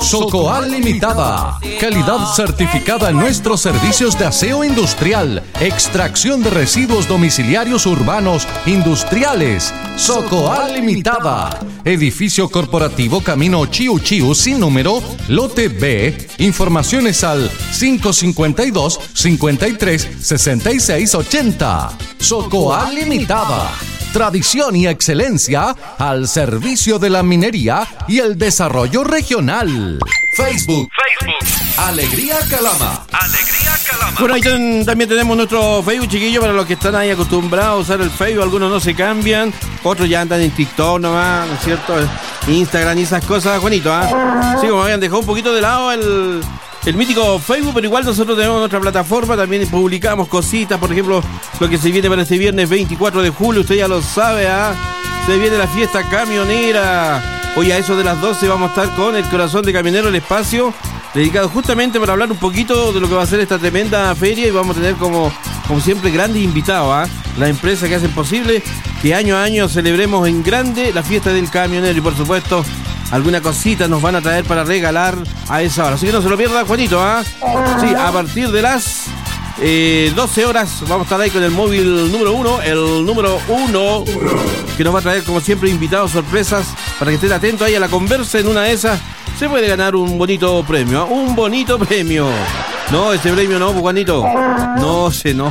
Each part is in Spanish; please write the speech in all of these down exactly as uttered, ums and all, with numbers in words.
Socoal Limitada. Calidad certificada en nuestros servicios de aseo industrial, extracción de residuos domiciliarios urbanos, industriales. Socoal Limitada. Edificio corporativo Camino Chiu Chiu sin número, lote B. Informaciones al cinco cinco dos, cincuenta y tres, sesenta y seis ochenta. Socoal Limitada. Tradición y excelencia al servicio de la minería y el desarrollo regional. Facebook. Facebook. Alegría Calama. Alegría Calama. Bueno, ahí ten, también tenemos nuestro Facebook, chiquillos, para los que están ahí acostumbrados a usar el Facebook. Algunos no se cambian, otros ya andan en TikTok nomás, ¿no es cierto? Instagram y esas cosas, Juanito, ¿ah? ¿eh? Sí, como habían dejado un poquito de lado el... el mítico Facebook, pero igual nosotros tenemos nuestra plataforma, también publicamos cositas, por ejemplo, lo que se viene para este viernes veinticuatro de julio, usted ya lo sabe, ¿ah? ¿eh? Se viene la fiesta camionera. Hoy a eso de las doce vamos a estar con el Corazón de Camionero, el espacio dedicado justamente para hablar un poquito de lo que va a ser esta tremenda feria, y vamos a tener como, como siempre grandes invitados, ¿eh? Las empresas que hacen posible que año a año celebremos en grande la fiesta del camionero, y por supuesto alguna cosita nos van a traer para regalar a esa hora. Así que no se lo pierda, Juanito, ¿ah? ¿eh? Sí, a partir de las eh, doce horas vamos a estar ahí con el móvil número uno, el número uno, que nos va a traer como siempre invitados, sorpresas, para que estén atentos ahí a la conversa. En una de esas se puede ganar un bonito premio, ¿eh? Un bonito premio. No, ese premio no, Juanito. No sé, no.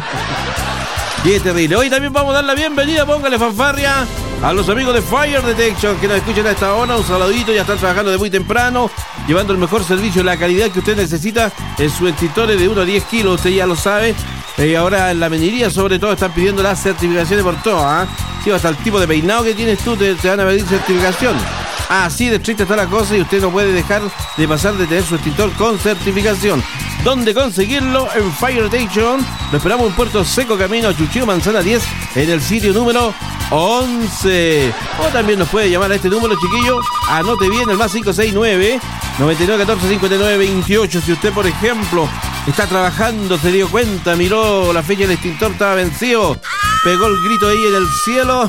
Qué terrible. Hoy también vamos a dar la bienvenida, póngale fanfarria, a los amigos de Fire Detection que nos escuchan a esta hora. Un saludito, ya están trabajando de muy temprano, llevando el mejor servicio, la calidad que usted necesita en sus extintores de uno a diez kilos, usted ya lo sabe. Eh, ahora en la minería sobre todo están pidiendo las certificaciones por todo, ¿ah? ¿eh? Sí, hasta el tipo de peinado que tienes tú te, te van a pedir certificación. Así de estricta está la cosa, y usted no puede dejar de pasar de tener su extintor con certificación. ¿Dónde conseguirlo? En Fire Detection. Lo esperamos en Puerto Seco, camino a Chuchillo, manzana diez, en el sitio número once. O también nos puede llamar a este número, chiquillo. Anote bien, el más cinco seis nueve, noventa y nueve catorce, cincuenta y nueve veintiocho. Si usted, por ejemplo, está trabajando, se dio cuenta, miró la fecha del extintor, estaba vencido, pegó el grito ahí en el cielo,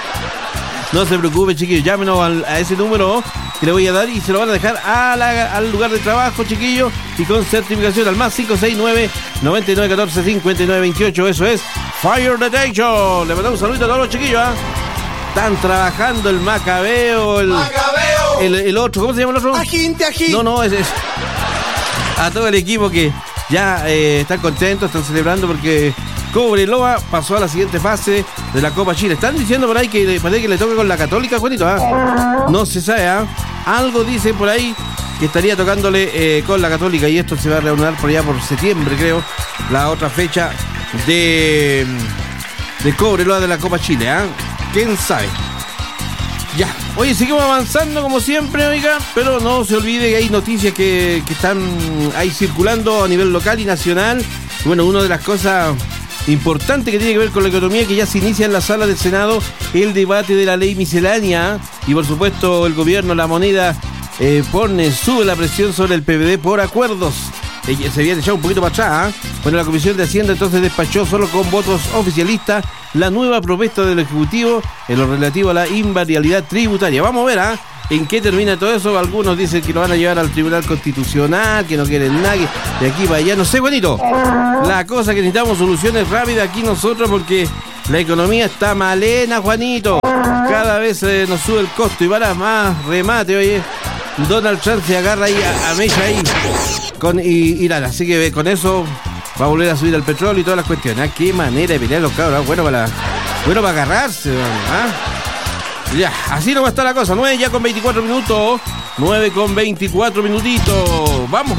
no se preocupe, chiquillos, llámenos al, a ese número que le voy a dar y se lo van a dejar a la, al lugar de trabajo, chiquillos, y con certificación al más cinco seis nueve, noventa y nueve catorce, cincuenta y nueve veintiocho. Eso es Fire Detection. Le mandamos un saludito a todos los chiquillos, ¿eh? Están trabajando el Macabeo, el, Macabeo. El, el otro, ¿cómo se llama el otro? Aginte, aginte. No, no, es, es a todo el equipo que ya eh, están contentos, están celebrando porque Cobreloa pasó a la siguiente fase de la Copa Chile. Están diciendo por ahí que parece que le toca con la Católica, Juanito, ¿eh? No se sabe, ¿eh? Algo dicen por ahí que estaría tocándole eh, con la Católica, y esto se va a reanudar por allá por septiembre, creo, la otra fecha de, de Cobreloa de la Copa Chile, ¿eh? ¿Quién sabe? Ya, oye, seguimos avanzando como siempre, oiga, pero no se olvide que hay noticias que, que están ahí circulando a nivel local y nacional. Bueno, una de las cosas importante que tiene que ver con la economía, que ya se inicia en la sala del Senado el debate de la ley miscelánea, y por supuesto el gobierno, la moneda, eh, pone, sube la presión sobre el P V D por acuerdos. Eh, se había echado un poquito para atrás, ¿eh? Bueno, la Comisión de Hacienda entonces despachó solo con votos oficialistas la nueva propuesta del Ejecutivo en lo relativo a la invariabilidad tributaria. Vamos a ver, ¿ah? ¿eh? ¿En qué termina todo eso? Algunos dicen que lo van a llevar al Tribunal Constitucional, que no quieren nada, que de aquí para allá, no sé, Juanito. La cosa que necesitamos soluciones rápidas aquí nosotros, porque la economía está malena, Juanito. Cada vez eh, nos sube el costo y para más remate, oye. Donald Trump se agarra ahí a, a mecha ahí con Irán, así que con eso va a volver a subir el petróleo y todas las cuestiones. ¿Ah? Qué manera de pelear los cabros, bueno para, bueno para agarrarse, ¿ah? Ya, así no va a estar la cosa. nueve ya con veinticuatro minutos. nueve con veinticuatro minutitos. Vamos.